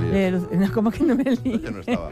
¿Cómo que no me líes? Yo no estaba.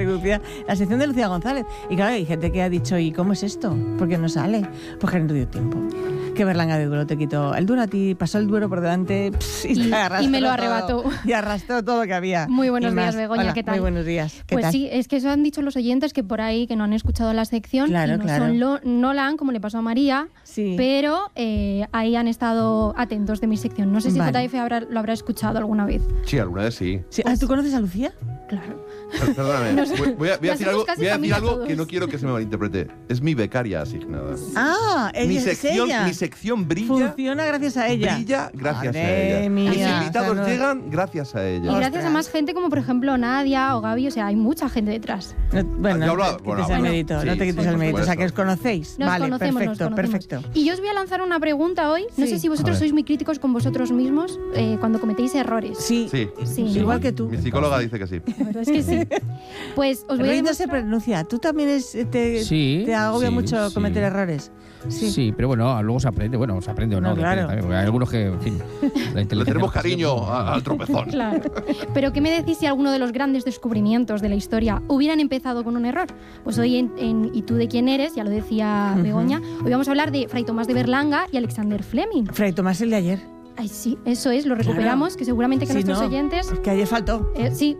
La sección de Lucía González. Y claro, hay gente que ha dicho, ¿y cómo es esto? ¿Por qué no sale? Pues que no dio tiempo. Que Berlanga de Duero te quitó el Duero a ti, pasó el Duero por delante y me lo arrebató. Y arrastró todo lo que había. Muy buenos días, Begoña. Hola, ¿qué tal? Muy buenos días. ¿Qué pues tal? Sí, es que eso han dicho los oyentes que por ahí que no han escuchado la sección claro, y no claro. son Nolan, como le pasó a María, sí. pero ahí han estado atentos de mi sección. No sé si vale. JF lo habrá escuchado alguna vez. Sí, alguna vez sí. ¿Tú conoces a Lucía? Claro. Perdóname, No sé. voy a decir algo todos. que no quiero que se me malinterprete. Es mi becaria asignada. Ah, mi es ella. Mi sección brilla. Funciona gracias a ella. Brilla gracias Madre a ella. mía, Mis invitados o sea, no... llegan gracias a ella. Y gracias a más gente como por ejemplo Nadia o Gaby, o sea, hay mucha gente detrás. Bueno, no te quites el mérito, no te quites el mérito. O sea, que os conocéis. Nos conocemos, perfecto. Y yo os voy a lanzar una pregunta hoy. No sé si vosotros sois muy críticos con vosotros mismos cuando cometéis errores. Sí. Igual que tú. Mi psicóloga dice que sí. Pero es que sí. Pues os voy a no se pronuncia. ¿Tú también te agobia mucho cometer errores? Sí, pero bueno, luego se aprende. Bueno, se aprende o no. Claro. Hay algunos que, en fin, le tenemos cariño al tropezón. Claro. Pero ¿qué me decís si alguno de los grandes descubrimientos de la historia hubieran empezado con un error? Pues hoy en ¿Y tú de quién eres? Ya lo decía Begoña. Hoy vamos a hablar de Fray Tomás de Berlanga y Alexander Fleming. Fray Tomás el de ayer. Ay, sí, eso es, lo recuperamos, que seguramente que nuestros oyentes... Es que ayer faltó. Sí.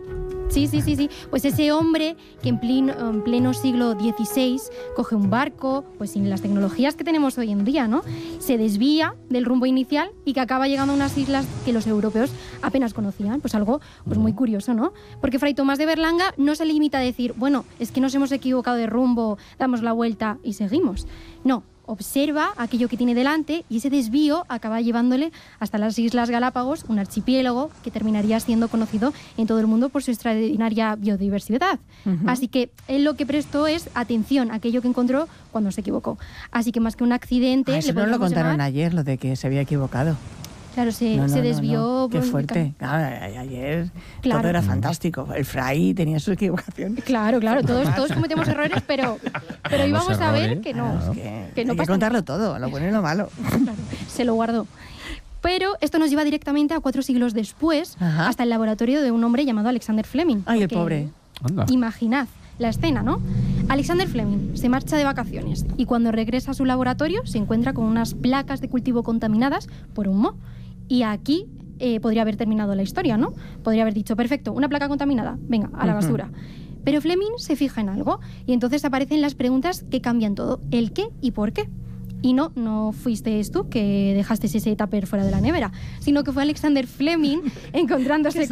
Pues ese hombre que en pleno siglo XVI coge un barco, pues sin las tecnologías que tenemos hoy en día, ¿no? Se desvía del rumbo inicial y que acaba llegando a unas islas que los europeos apenas conocían. Pues algo muy curioso, ¿no? Porque Fray Tomás de Berlanga no se limita a decir, bueno, es que nos hemos equivocado de rumbo, damos la vuelta y seguimos. No. Observa aquello que tiene delante y ese desvío acaba llevándole hasta las Islas Galápagos, un archipiélago que terminaría siendo conocido en todo el mundo por su extraordinaria biodiversidad. Así que él lo que prestó es atención a aquello que encontró cuando se equivocó. Así que más que un accidente... Eso no lo contaron ayer, lo de que se había equivocado. Claro, se desvió... Qué fuerte. Ayer todo era fantástico. El Fray tenía su equivocación. Claro, todos cometemos errores, pero íbamos a ver que no. Que no hay que contarlo todo, lo bueno y lo malo. Claro, se lo guardó. Pero esto nos lleva directamente a 4 siglos después, hasta el laboratorio de un hombre llamado Alexander Fleming. Ay, el pobre. Anda. Imaginad la escena, ¿no? Alexander Fleming se marcha de vacaciones y cuando regresa a su laboratorio se encuentra con unas placas de cultivo contaminadas por un moho. Y aquí podría haber terminado la historia, ¿no? Podría haber dicho, perfecto, una placa contaminada, venga, a la basura. Pero Fleming se fija en algo y entonces aparecen las preguntas que cambian todo, el qué y por qué. Y no fuiste tú que dejaste ese tupper fuera de la nevera, sino que fue Alexander Fleming encontrándose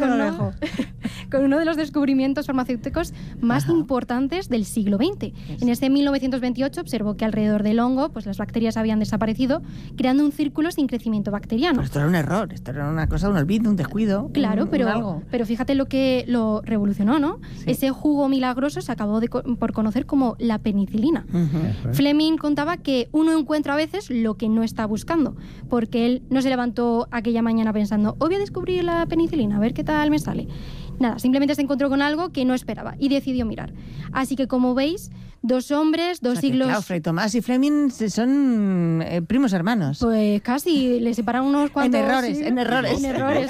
con uno de los descubrimientos farmacéuticos más importantes del siglo XX. En este 1928 observó que alrededor del hongo pues las bacterias habían desaparecido, creando un círculo sin crecimiento bacteriano. Pero esto era un error, esto era una cosa, un olvido, un descuido. Claro, pero fíjate lo que lo revolucionó, ¿no? Sí. Ese jugo milagroso se acabó por conocer como la penicilina. Fleming contaba que uno encuentra a veces lo que no está buscando, porque él no se levantó aquella mañana pensando, hoy voy a descubrir la penicilina, a ver qué tal me sale. Nada, simplemente se encontró con algo que no esperaba y decidió mirar. Así que, como veis, 2 hombres, 2 siglos... Claro, Fray Tomás y Fleming son primos hermanos. Pues casi, le separan unos cuantos... En errores.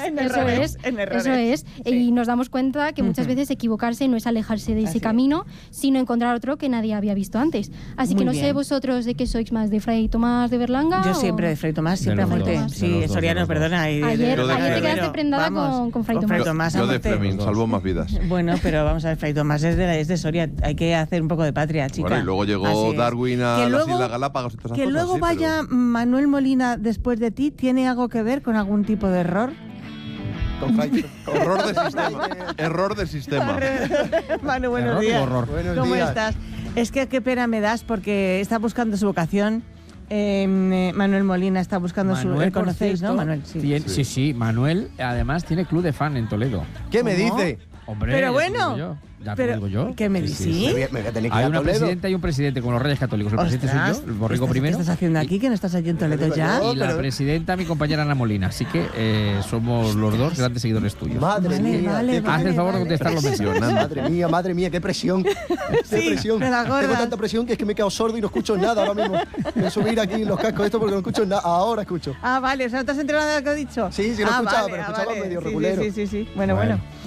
Eso es. Sí. Y nos damos cuenta que muchas veces equivocarse no es alejarse de ese camino, sino encontrar otro que nadie había visto antes. Así que no sé vosotros de qué sois más, de Fray Tomás de Berlanga. Yo siempre de Fray Tomás, siempre a muerte. Sí, Soriano, perdona. Ayer te quedaste prendada con Fray Tomás. Yo de Fleming, salvó más vidas. Bueno, pero vamos a ver, Fray Tomás es de Soria, hay que hacer un poco de patria, chica. Bueno, y luego llegó Darwin a las Islas Galápagos y todas esas que cosas. Luego vaya Manuel Molina después de ti, ¿tiene algo que ver con algún tipo de error? Error de sistema. Manu, buenos días. ¿Cómo días. estás? Es que qué pena me das porque está buscando su vocación. Manuel Molina está buscando Manuel, ¿conocéis, no? Manuel, sí. Manuel, además, tiene club de fan en Toledo. ¿Qué me dice? Hombre, pero bueno, ya te digo yo. ¿Qué me dices? Sí. Hay una presidenta y un presidente como los Reyes Católicos. El presidente soy yo, el borrico primero. ¿Qué estás haciendo aquí? ¿Que no estás allí en Toledo ya? Y la presidenta, mi compañera Ana Molina. Así que somos los 2 grandes seguidores tuyos. Madre mía. Haz el favor de contestar lo mencionado. Madre mía, qué presión. Tengo tanta presión que es que me he quedado sordo y no escucho nada ahora mismo. Voy a subir aquí los cascos esto porque no escucho nada. Ahora escucho. Vale, o sea, ¿no te has enterado de lo que he dicho? Sí, no he escuchado, pero escuchaba medio regulero. Sí. Bueno.